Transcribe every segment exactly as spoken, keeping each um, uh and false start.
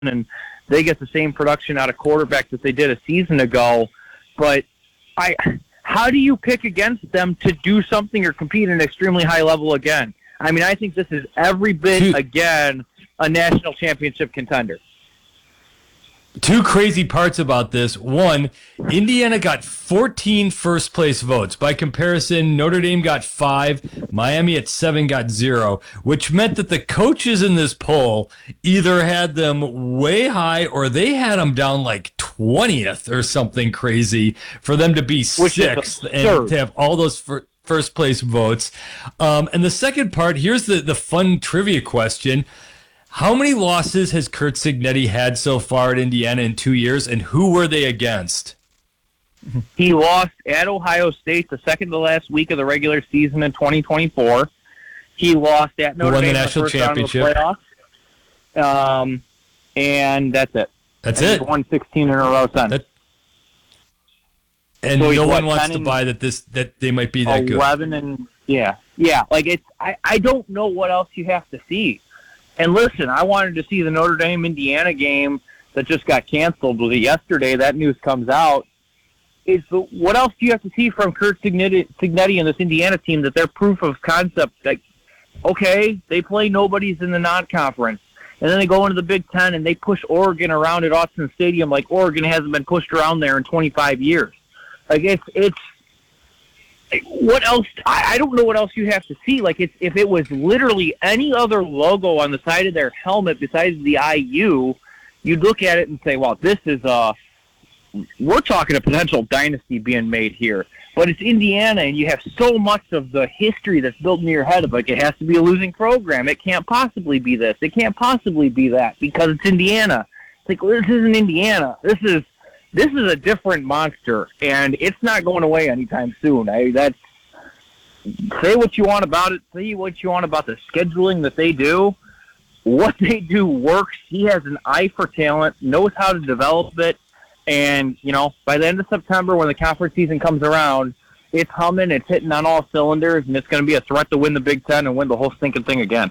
and they get the same production out of quarterback that they did a season ago. But I, how do you pick against them to do something or compete at an extremely high level again? I mean, I think this is every bit, again, a national championship contender. Two crazy parts about this. One, Indiana got fourteen first-place votes. By comparison, Notre Dame got five, Miami at seven got zero, which meant that the coaches in this poll either had them way high or they had them down like twentieth or something crazy for them to be Which sixth and to have all those fir- first-place votes. Um, and the second part, here's the, the fun trivia question. How many losses has Curt Cignetti had so far at Indiana in two years, and who were they against? He lost at Ohio State the second to last week of the regular season in twenty twenty-four. He lost at Notre won Dame the national in the first championship. round of the playoffs. Um, and that's it. That's and it. He's won sixteen in a row since. That, and so no what, one wants to and, buy that this that they might be that good. Eleven and yeah, yeah. Like it's. I, I don't know what else you have to see. And listen, I wanted to see the Notre Dame-Indiana game that just got canceled. Was it yesterday? That news comes out. Is the, what else do you have to see from Curt Cignetti, Cignetti and this Indiana team that they're proof of concept? Like, okay, they play nobodies in the non-conference, and then they go into the Big Ten and they push Oregon around at Autzen Stadium like Oregon hasn't been pushed around there in twenty-five years. Like it's it's. What else? I, I don't know what else you have to see. Like, it's, if it was literally any other logo on the side of their helmet besides the I U, you'd look at it and say, well, this is a, we're talking a potential dynasty being made here. But it's Indiana, and you have so much of the history that's built in your head of, like, it has to be a losing program. It can't possibly be this. It can't possibly be that because it's Indiana. It's like, well, this isn't Indiana. This is, This is a different monster, and it's not going away anytime soon. I that's say what you want about it. Say what you want about the scheduling that they do. What they do works. He has an eye for talent, knows how to develop it, and you know, by the end of September, when the conference season comes around, it's humming, it's hitting on all cylinders, and it's going to be a threat to win the Big Ten and win the whole stinking thing again.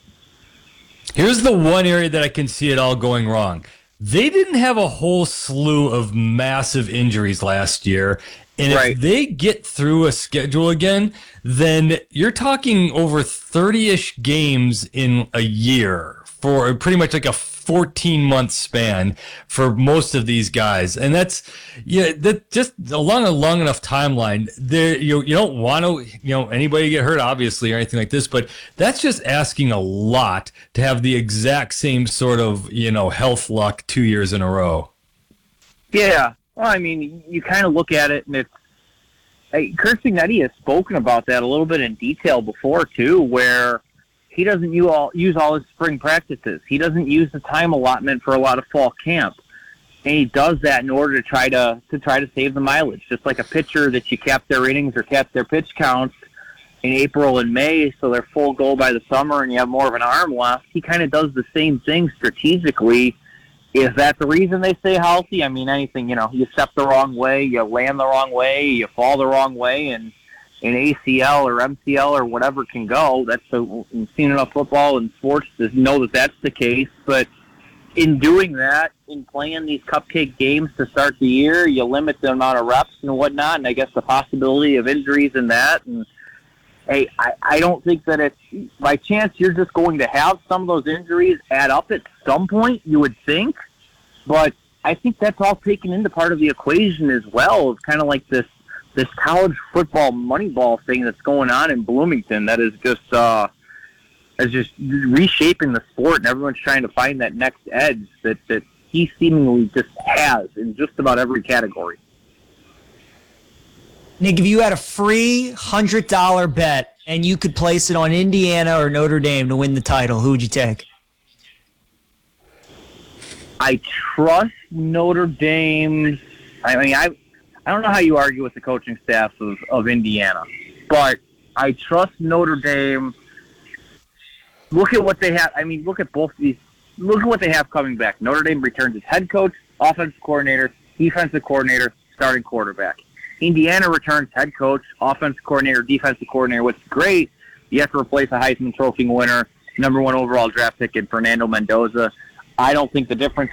Here's the one area that I can see it all going wrong. They didn't have a whole slew of massive injuries last year. And right. if they get through a schedule again, then you're talking over thirty-ish games in a year for pretty much like a fourteen-month span for most of these guys. And that's, yeah, that just along a long enough timeline, there you you don't want to, you know, anybody get hurt, obviously, or anything like this, but that's just asking a lot to have the exact same sort of, you know, health luck two years in a row. Yeah. Well, I mean, you kind of look at it, and it's, hey, Curt Cignetti has spoken about that a little bit in detail before, too, where he doesn't use all, use all his spring practices. He doesn't use the time allotment for a lot of fall camp. And he does that in order to try to, to try to save the mileage. Just like a pitcher that you cap their innings or cap their pitch counts in April and May so they're full go by the summer and you have more of an arm left. He kind of does the same thing strategically. Is that the reason they stay healthy? I mean, anything, you know, you step the wrong way, you land the wrong way, you fall the wrong way, and an A C L or M C L or whatever can go. That's a, we've seen enough football and sports to know that that's the case. But in doing that, in playing these cupcake games to start the year, you limit the amount of reps and whatnot, and I guess the possibility of injuries in that. And hey, I, I don't think that it's by chance you're just going to have some of those injuries add up at some point, you would think. But I think that's all taken into part of the equation as well. It's kind of like this this college football Moneyball thing that's going on in Bloomington that is just uh, is just reshaping the sport, and everyone's trying to find that next edge that, that he seemingly just has in just about every category. Nick, if you had a free one hundred dollars bet and you could place it on Indiana or Notre Dame to win the title, who would you take? I trust Notre Dame's. I mean, I I don't know how you argue with the coaching staff of, of Indiana, but I trust Notre Dame. Look at what they have. I mean, look at both of these. Look at what they have coming back. Notre Dame returns its head coach, offensive coordinator, defensive coordinator, starting quarterback. Indiana returns head coach, offensive coordinator, defensive coordinator, which is great. You have to replace a Heisman Trophy winner, number one overall draft pick in Fernando Mendoza. I don't think the difference